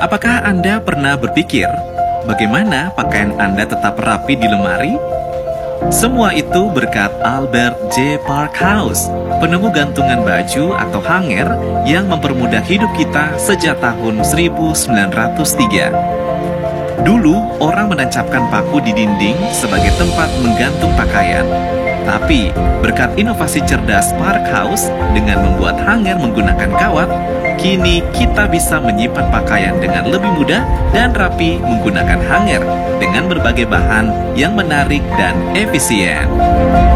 Apakah Anda pernah berpikir bagaimana pakaian Anda tetap rapi di lemari? Semua itu berkat Albert J. Parkhouse, penemu gantungan baju atau hanger yang mempermudah hidup kita sejak tahun 1903. Dulu, orang menancapkan paku di dinding sebagai tempat menggantung pakaian. Tapi, berkat inovasi cerdas Parkhouse dengan membuat hanger menggunakan kawat, kini kita bisa menyimpan pakaian dengan lebih mudah dan rapi menggunakan hanger dengan berbagai bahan yang menarik dan efisien.